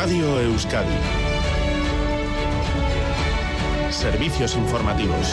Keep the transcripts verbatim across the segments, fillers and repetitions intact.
Radio Euskadi. Servicios informativos.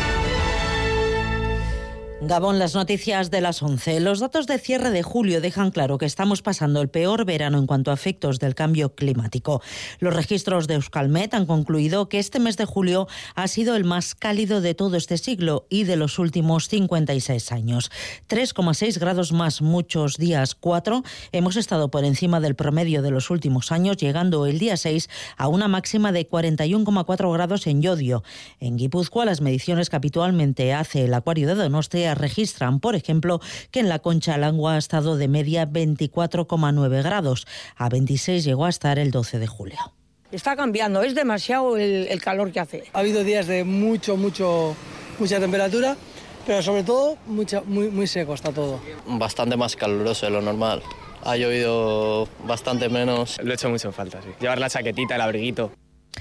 Gabón, las noticias de las once. Los datos de cierre de julio dejan claro que estamos pasando el peor verano en cuanto a efectos del cambio climático. Los registros de Euskalmet han concluido que este mes de julio ha sido el más cálido de todo este siglo y de los últimos cincuenta y seis años. tres coma seis grados más, muchos días cuatro. Hemos estado por encima del promedio de los últimos años, llegando el día seis a una máxima de cuarenta y uno coma cuatro grados en Llodio. En Guipúzcoa, las mediciones que habitualmente hace el Acuario de Donostia registran, por ejemplo, que en la Concha el agua ha estado de media veinticuatro coma nueve grados. A veintiséis llegó a estar el doce de julio. Está cambiando, es demasiado el, el calor que hace. Ha habido días de mucho, mucho, mucha temperatura, pero sobre todo mucha, muy, muy seco está todo. Bastante más caluroso de lo normal. Ha llovido bastante menos. Lo he hecho mucho en falta, sí. Llevar la chaquetita, el abriguito.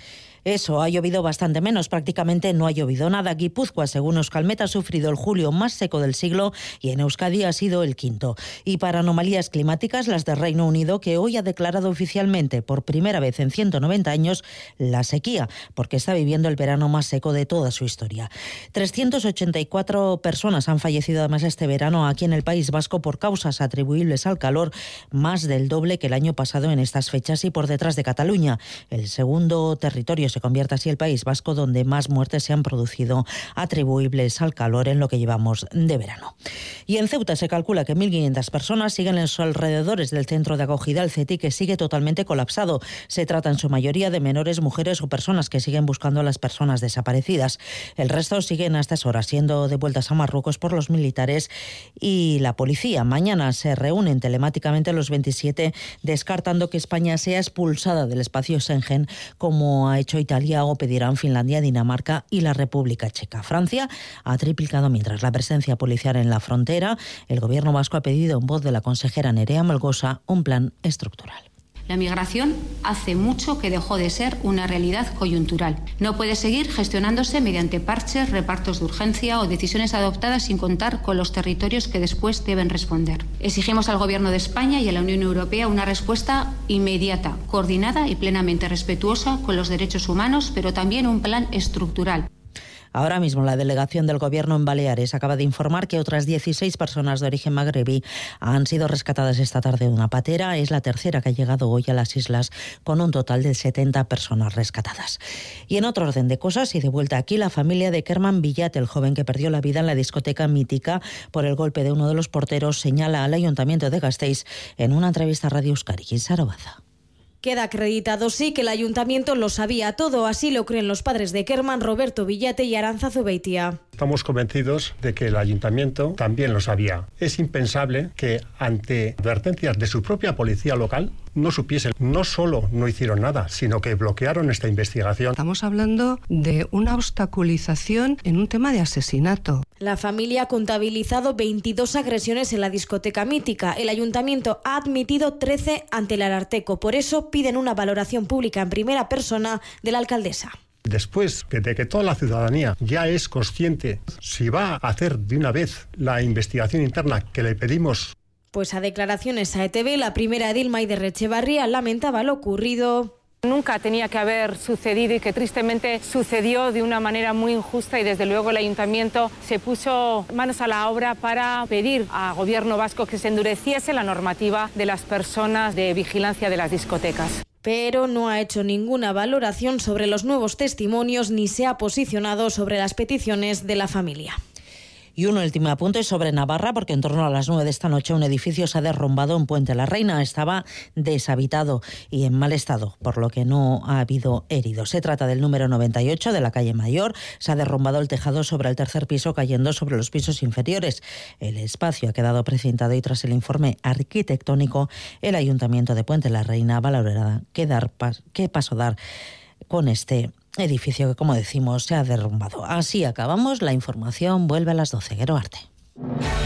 Eso, ha llovido bastante menos, prácticamente no ha llovido nada. Guipúzcoa, según Euskalmet, ha sufrido el julio más seco del siglo y en Euskadi ha sido el quinto. Y para anomalías climáticas, las del Reino Unido, que hoy ha declarado oficialmente por primera vez en ciento noventa años la sequía, porque está viviendo el verano más seco de toda su historia. trescientas ochenta y cuatro personas han fallecido además este verano aquí en el País Vasco por causas atribuibles al calor, más del doble que el año pasado en estas fechas y por detrás de Cataluña. El segundo territorio se convierte así el País Vasco donde más muertes se han producido atribuibles al calor en lo que llevamos de verano. Y en Ceuta se calcula que mil quinientas personas siguen en los alrededores del centro de acogida El Ceti, que sigue totalmente colapsado. Se trata en su mayoría de menores, mujeres o personas que siguen buscando a las personas desaparecidas. El resto siguen a estas horas siendo devueltas a Marruecos por los militares y la policía. Mañana se reúnen telemáticamente los veintisiete, descartando que España sea expulsada del espacio Schengen, como ha hecho Italia, o pedirán Finlandia, Dinamarca y la República Checa. Francia ha triplicado mientras la presencia policial en la frontera. El gobierno vasco ha pedido en voz de la consejera Nerea Melgosa un plan estructural. La migración hace mucho que dejó de ser una realidad coyuntural. No puede seguir gestionándose mediante parches, repartos de urgencia o decisiones adoptadas sin contar con los territorios que después deben responder. Exigimos al Gobierno de España y a la Unión Europea una respuesta inmediata, coordinada y plenamente respetuosa con los derechos humanos, pero también un plan estructural. Ahora mismo la delegación del Gobierno en Baleares acaba de informar que otras dieciséis personas de origen magrebí han sido rescatadas esta tarde de una patera. Es la tercera que ha llegado hoy a las islas, con un total de setenta personas rescatadas. Y en otro orden de cosas, y de vuelta aquí, la familia de Kerman Villat, el joven que perdió la vida en la discoteca mítica por el golpe de uno de los porteros, señala al Ayuntamiento de Gasteiz en una entrevista a Radio Euskadi. Sara Baza. Queda acreditado, sí, que el ayuntamiento lo sabía todo. Así lo creen los padres de Kerman, Roberto Villate y Arantzazu Beitia. Estamos convencidos de que el ayuntamiento también lo sabía. Es impensable que ante advertencias de su propia policía local no supiesen. No solo no hicieron nada, sino que bloquearon esta investigación. Estamos hablando de una obstaculización en un tema de asesinato. La familia ha contabilizado veintidós agresiones en la discoteca mítica. El ayuntamiento ha admitido trece ante el Ararteko. Por eso piden una valoración pública en primera persona de la alcaldesa. Después de que toda la ciudadanía ya es consciente si va a hacer de una vez la investigación interna que le pedimos. Pues a declaraciones a E T V, la primera edil Maider Etxebarria lamentaba lo ocurrido. Nunca tenía que haber sucedido y que tristemente sucedió de una manera muy injusta, y desde luego el ayuntamiento se puso manos a la obra para pedir al gobierno vasco que se endureciese la normativa de las personas de vigilancia de las discotecas. Pero no ha hecho ninguna valoración sobre los nuevos testimonios ni se ha posicionado sobre las peticiones de la familia. Y un último apunte sobre Navarra, porque en torno a las nueve de esta noche un edificio se ha derrumbado en Puente la Reina. Estaba deshabitado y en mal estado, por lo que no ha habido heridos. Se trata del número noventa y ocho de la calle Mayor. Se ha derrumbado el tejado sobre el tercer piso, cayendo sobre los pisos inferiores. El espacio ha quedado precintado y tras el informe arquitectónico, el Ayuntamiento de Puente la Reina valorará qué, dar, qué paso dar con este edificio que, como decimos, se ha derrumbado. Así acabamos. La información vuelve a las doce. Gero Arte.